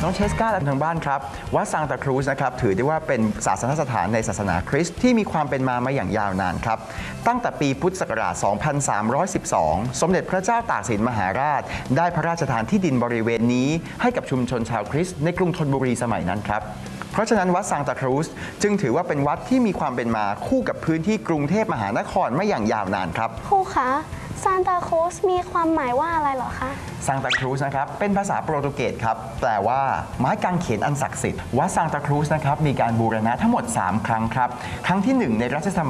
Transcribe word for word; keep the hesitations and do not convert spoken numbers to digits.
น้องเชสกาและทางบ้านครับวัดซานตาครูซนะครับถือได้ว่าเป็นศาสนสถานในศาสนาคริสต์ที่มีความเป็นมามาอย่างยาวนานครับตั้งแต่ปีพุทธศักราช สองพันสามร้อยสิบสอง สมเด็จพระเจ้าตากสินมหาราชได้พระราชทานที่ดินบริเวณนี้ให้กับชุมชนชาวคริสต์ในกรุงธนบุรีสมัยนั้นครับเพราะฉะนั้นวัดซานตาครูซจึงถือว่าเป็นวัดที่มีความเป็นมาคู่กับพื้นที่กรุงเทพมหานครมาอย่างยาวนานครับครูคะซานตาครูซมีความหมายว่าอะไรเหรอคะซานตาครูซนะครับเป็นภาษาโปรตุเกสครับแปลว่าไม้กางเขนอันศักดิ์สิทธิ์วัดซานตาครูซนะครับมีการบูรณะทั้งหมดสามครั้งครับครั้งที่หนึ่งในรัชสมัย